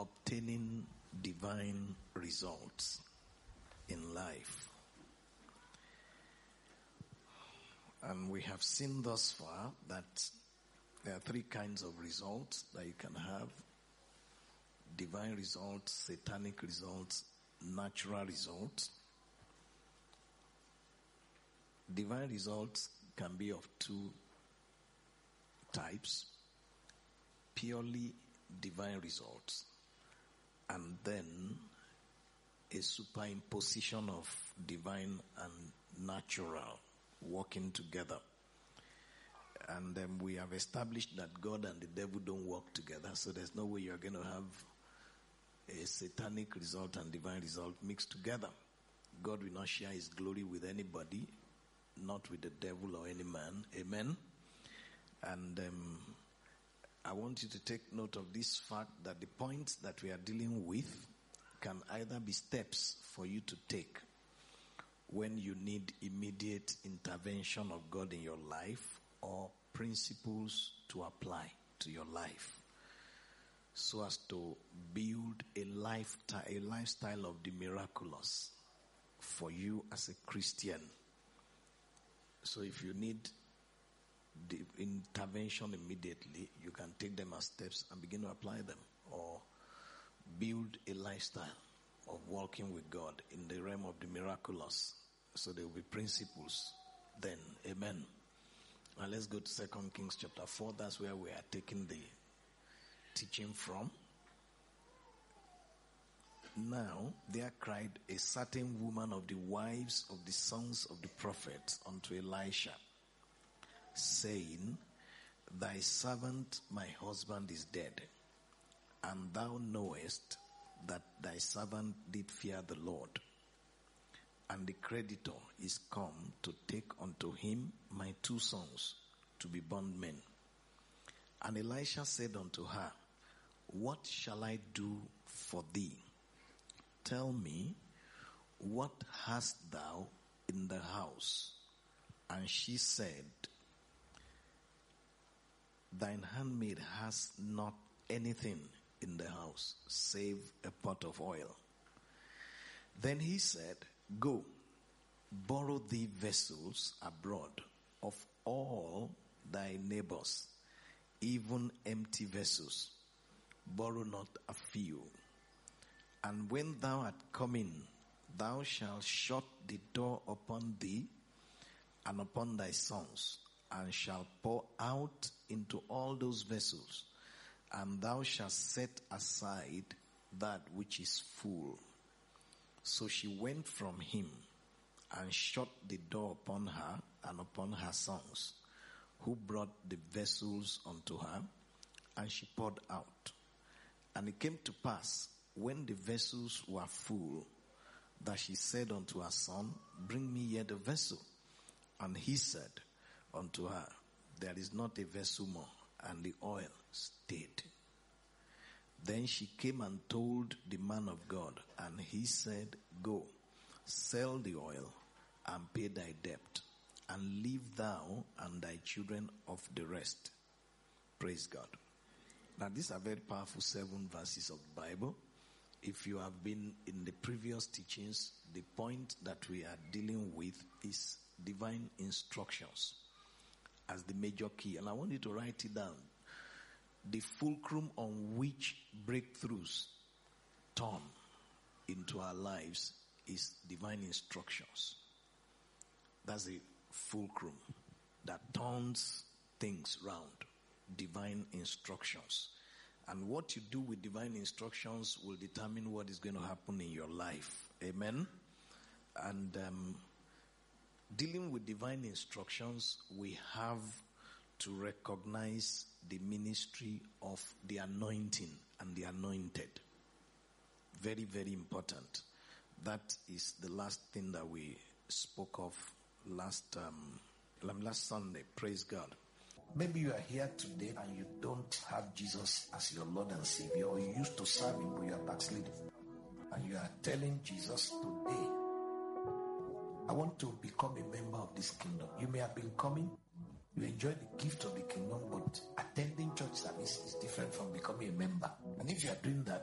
obtaining divine results in life. And we have seen thus far that there are three kinds of results that you can have: divine results, satanic results, natural results. Divine results can be of two types: purely divine results, and then a superimposition of divine and natural working together. And then we have established that God and the devil don't work together, so there's no way you're going to have a satanic result and divine result mixed together. God will not share his glory with anybody, not with the devil or any man. Amen. And I want you to take note of this fact, that the points that we are dealing with can either be steps for you to take when you need immediate intervention of God in your life, or principles to apply to your life so as to build a lifestyle of the miraculous for you as a Christian. So if you need the intervention immediately, you can take them as steps and begin to apply them, or build a lifestyle of walking with God in the realm of the miraculous. So there will be principles then. Amen. Now let's go to 2 Kings chapter 4. That's where we are taking the teaching from. Now there cried a certain woman of the wives of the sons of the prophets unto Elisha, saying, Thy servant my husband is dead, and thou knowest that thy servant did fear the Lord, and the creditor is come to take unto him my two sons to be bondmen. And Elisha said unto her, What shall I do for thee? Tell me, what hast thou in the house? And she said, Thine handmaid has not anything in the house, save a pot of oil. Then he said, Go, borrow thee vessels abroad of all thy neighbors, even empty vessels. Borrow not a few. And when thou art come in, thou shalt shut the door upon thee and upon thy sons, and shalt pour out into all those vessels, and thou shalt set aside that which is full. So she went from him, and shut the door upon her and upon her sons, who brought the vessels unto her, and she poured out. And it came to pass, when the vessels were full, that she said unto her son, Bring me yet a vessel. And he said unto her, There is not a vessel more. And the oil stayed. Then she came and told the man of God, and he said, Go, sell the oil, and pay thy debt, and live thou and thy children of the rest. Praise God. Now these are very powerful 7 verses of the Bible. If you have been in the previous teachings, the point that we are dealing with is divine instructions as the major key. And I want you to write it down. The fulcrum on which breakthroughs turn into our lives is divine instructions. That's the fulcrum that turns things round. Divine instructions. And what you do with divine instructions will determine what is going to happen in your life. Amen. And dealing with divine instructions, we have to recognize the ministry of the anointing and the anointed. Very, very important. That is the last thing that we spoke of last Sunday. Praise God. Maybe you are here today and you don't have Jesus as your Lord and Savior, or you used to serve him but you are backsliding. And you are telling Jesus today, I want to become a member of this kingdom. You may have been coming, you enjoy the gift of the kingdom, but attending church service is different from becoming a member. And if you are doing that,